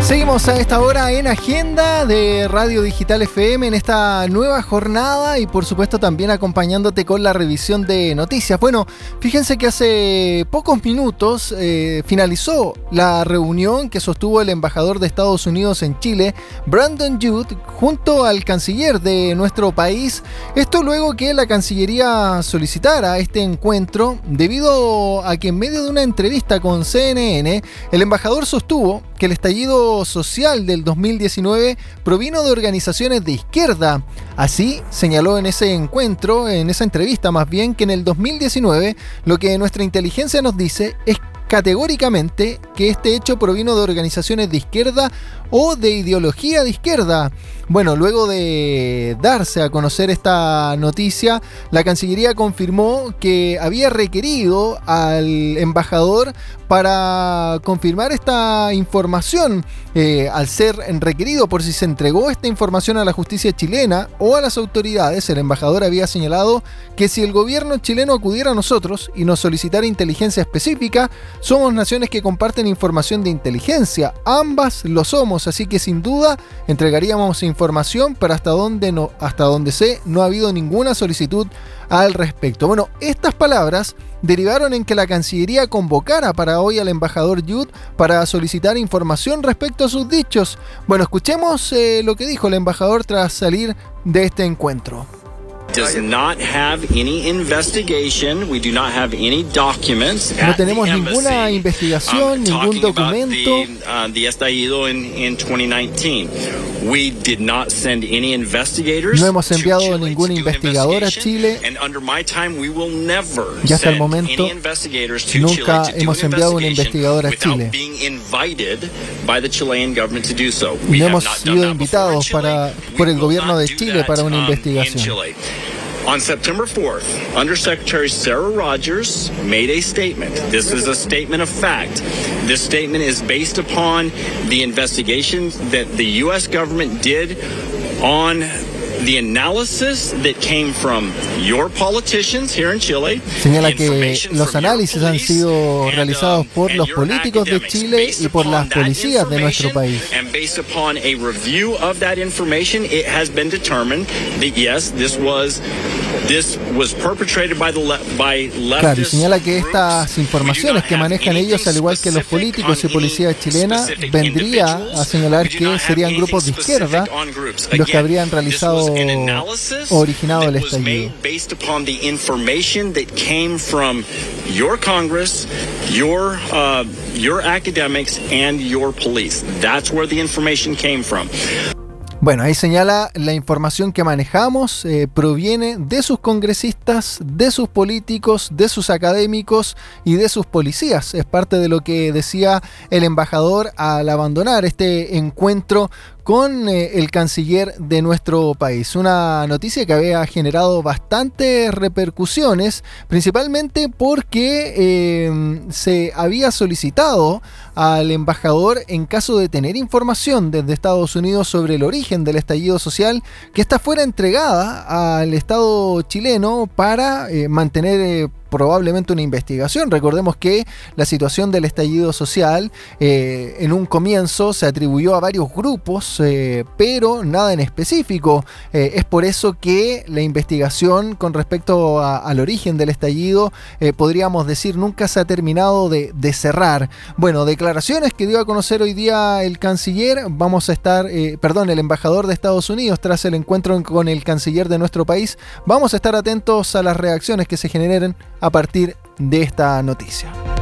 Seguimos a esta hora en Agenda de Radio Digital FM en esta nueva jornada y por supuesto también acompañándote con la revisión de noticias. Bueno, fíjense que hace pocos minutos finalizó la reunión que sostuvo el embajador de Estados Unidos en Chile, Brandon Judd, junto al canciller de nuestro país. Esto luego que la Cancillería solicitara este encuentro debido a que en medio de una entrevista con CNN, el embajador sostuvo que el estallido social del 2019 provino de organizaciones de izquierda. Así señaló en ese encuentro, en esa entrevista más bien, que en el 2019 lo que nuestra inteligencia nos dice es categóricamente que este hecho provino de organizaciones de izquierda o de ideología de izquierda. Bueno, luego de darse a conocer esta noticia, la Cancillería confirmó que había requerido al embajador para confirmar esta información. Al ser requerido por si se entregó esta información a la justicia chilena o a las autoridades, el embajador había señalado que si el gobierno chileno acudiera a nosotros y nos solicitara inteligencia específica, somos naciones que comparten información de inteligencia. Ambas lo somos, así que sin duda entregaríamos información, pero hasta donde sé, no ha habido ninguna solicitud al respecto. Bueno, estas palabras derivaron en que la Cancillería convocara para hoy al embajador Judd para solicitar información respecto a sus dichos. Bueno, escuchemos lo que dijo el embajador tras salir de este encuentro. Does not have any investigation. We do not have any documents. No tenemos ninguna investigación, ningún documento. The estallido in 2019. We did not send any investigators. No hemos enviado ningún investigador a Chile. And under my time, we will never Y hasta el momento nunca hemos enviado un investigador a Chile. Y no hemos sido invitados por el gobierno de Chile para una investigación. On September 4th, Undersecretary Sarah Rogers made a statement. This is a statement of fact. This statement is based upon the investigation that the U.S. government did on the analysis that came from your politicians here in Chile. Señala que los análisis han sido realizados por los políticos de Chile y por las policías de nuestro país. And based upon a review of that information, it has been determined that yes, this was perpetrated by leftist. Claro, y señala que estas informaciones que manejan ellos, al igual que los políticos y policías chilenas, vendría a señalar que serían grupos de izquierda los que habrían realizado o originado el estallido. Based upon the information that came from your Congress, your academics and your police. That's where the information came from. Bueno, ahí señala la información que manejamos proviene de sus congresistas, de sus políticos, de sus académicos y de sus policías. Es parte de lo que decía el embajador al abandonar este encuentro con el canciller de nuestro país. Una noticia que había generado bastantes repercusiones, principalmente porque se había solicitado al embajador, en caso de tener información desde Estados Unidos sobre el origen del estallido social, que ésta fuera entregada al Estado chileno para mantener probablemente una investigación. Recordemos que la situación del estallido social en un comienzo se atribuyó a varios grupos, pero nada en específico. Es por eso que la investigación con respecto al origen del estallido, podríamos decir, nunca se ha terminado de cerrar. Bueno, declaraciones que dio a conocer hoy día el canciller, el embajador de Estados Unidos tras el encuentro con el canciller de nuestro país. Vamos a estar atentos a las reacciones que se generen a partir de esta noticia.